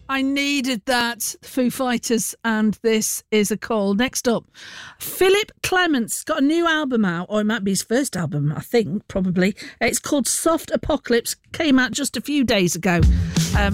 I needed that. The Foo Fighters, and This Is a Call. Next up, Philip Clements got a new album out, or it might be his first album, I think, probably. It's called Soft Apocalypse, came out just a few days ago.